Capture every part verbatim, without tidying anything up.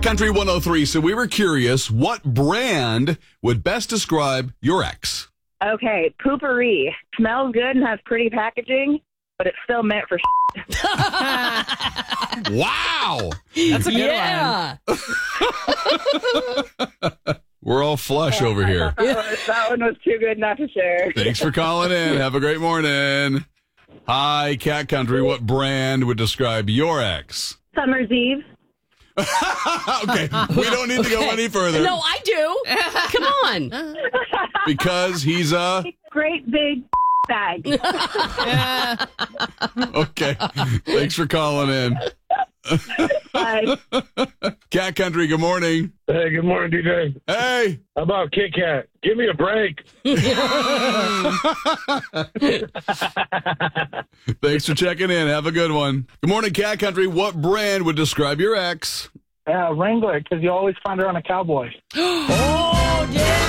Country one oh three. So we were curious, what brand would best describe your ex? Okay, Poopery. Smells good and has pretty packaging, but it's still meant for Wow. That's a good Yeah. one. We're all flush over here. that, one, that one was too good not to share. Thanks for calling in. Have a great morning. Hi, Cat Country. What brand would describe your ex? Summer's Eve. Okay, we don't need to go any further. No, I do. Come on. Because he's a... Great big bag. Okay, thanks for calling in. Bye. Cat Country, good morning. Hey, good morning, D J. Hey. How about Kit Kat? Give me a break. Thanks for checking in. Have a good one. Good morning, Cat Country. What brand would describe your ex? Yeah, Wrangler, because you always find her on a cowboy. Oh,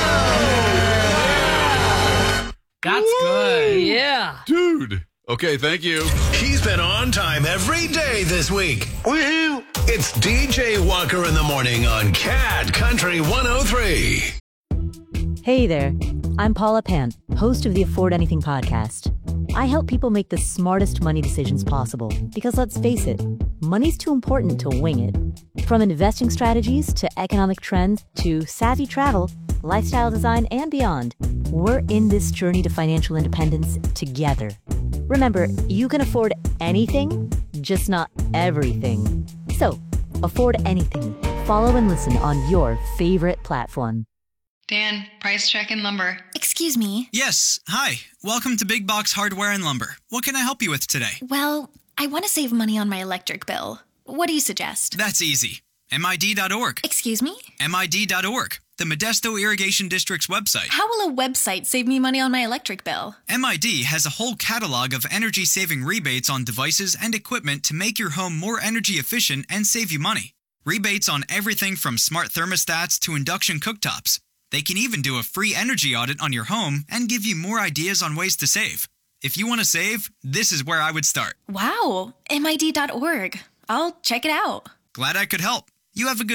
yeah. That's good. Yeah. Dude. Okay, thank you. He's been on time every day this week. Woohoo! It's D J Walker in the morning on Cat Country one oh three. Hey there, I'm Paula Pan, host of the Afford Anything podcast. I help people make the smartest money decisions possible because let's face it, money's too important to wing it. From investing strategies to economic trends to savvy travel, lifestyle design, and beyond, we're in this journey to financial independence together. Remember, you can afford anything, just not everything. So, afford anything. Follow and listen on your favorite platform. Dan, price check and lumber. Excuse me. Yes. Hi. Welcome to Big Box Hardware and Lumber. What can I help you with today? Well, I want to save money on my electric bill. What do you suggest? That's easy. M I D dot org. Excuse me? M I D dot org, the Modesto Irrigation District's website. How will a website save me money on my electric bill? M I D has a whole catalog of energy-saving rebates on devices and equipment to make your home more energy efficient and save you money. Rebates on everything from smart thermostats to induction cooktops. They can even do a free energy audit on your home and give you more ideas on ways to save. If you want to save, this is where I would start. Wow, M I D dot org. I'll check it out. Glad I could help. You have a good